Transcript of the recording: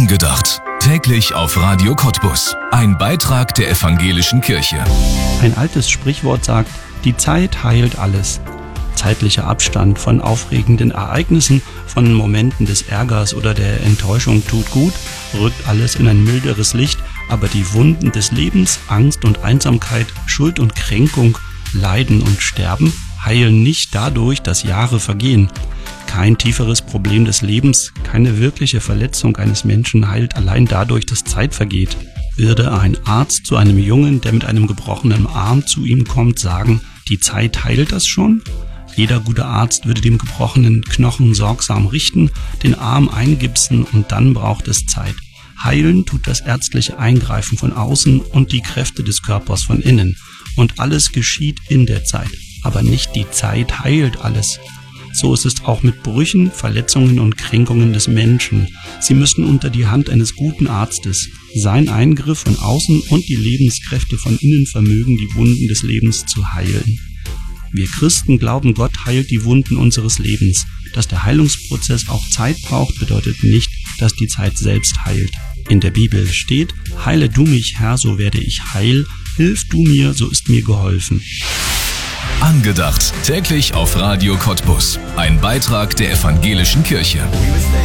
Angedacht. Täglich auf Radio Cottbus. Ein Beitrag der Evangelischen Kirche. Ein altes Sprichwort sagt, die Zeit heilt alles. Zeitlicher Abstand von aufregenden Ereignissen, von Momenten des Ärgers oder der Enttäuschung tut gut, rückt alles in ein milderes Licht, aber die Wunden des Lebens, Angst und Einsamkeit, Schuld und Kränkung, Leiden und Sterben heilen nicht dadurch, dass Jahre vergehen. Kein tieferes Problem des Lebens, keine wirkliche Verletzung eines Menschen heilt allein dadurch, dass Zeit vergeht. Würde ein Arzt zu einem Jungen, der mit einem gebrochenen Arm zu ihm kommt, sagen, die Zeit heilt das schon? Jeder gute Arzt würde dem gebrochenen Knochen sorgsam richten, den Arm eingipsen und dann braucht es Zeit. Heilen tut das ärztliche Eingreifen von außen und die Kräfte des Körpers von innen. Und alles geschieht in der Zeit. Aber nicht die Zeit heilt alles. So ist es auch mit Brüchen, Verletzungen und Kränkungen des Menschen. Sie müssen unter die Hand eines guten Arztes. Sein Eingriff von außen und die Lebenskräfte von innen vermögen die Wunden des Lebens zu heilen. Wir Christen glauben, Gott heilt die Wunden unseres Lebens. Dass der Heilungsprozess auch Zeit braucht, bedeutet nicht, dass die Zeit selbst heilt. In der Bibel steht, heile du mich, Herr, so werde ich heil, hilf du mir, so ist mir geholfen. Angedacht. Täglich auf Radio Cottbus. Ein Beitrag der Evangelischen Kirche.